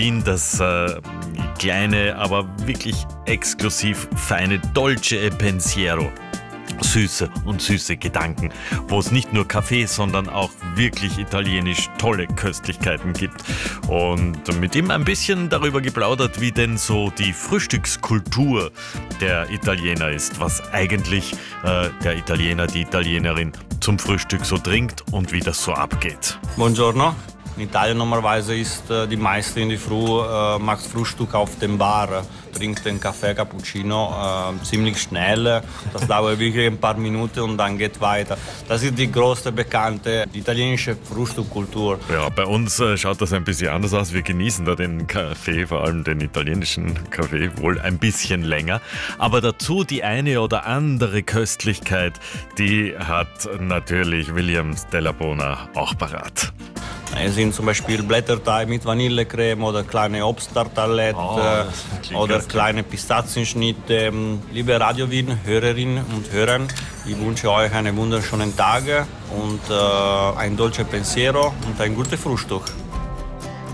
In das kleine, aber wirklich exklusiv feine Dolce e Pensiero. Süße Gedanken, wo es nicht nur Kaffee, sondern auch wirklich italienisch tolle Köstlichkeiten gibt. Und mit ihm ein bisschen darüber geplaudert, wie denn so die Frühstückskultur der Italiener ist, was eigentlich der Italiener, die Italienerin zum Frühstück so trinkt und wie das so abgeht. Buongiorno. In Italien normalerweise ist die meiste in die Früh, macht Frühstück auf dem Bar, trinkt den Kaffee Cappuccino ziemlich schnell. Das dauert wirklich ein paar Minuten und dann geht weiter. Das ist die größte bekannte italienische Frühstückkultur. Ja, bei uns schaut das ein bisschen anders aus. Wir genießen da den Kaffee, vor allem den italienischen Kaffee, wohl ein bisschen länger. Aber dazu die eine oder andere Köstlichkeit, die hat natürlich Williams Della Bona auch parat. Es sind zum Beispiel Blätterteig mit Vanillecreme oder kleine Obsttartalette oder kleine Pistazienschnitte. Liebe Radio Wien Hörerinnen und Hörer, ich wünsche euch einen wunderschönen Tag und ein dolce pensiero und ein gutes Frühstück.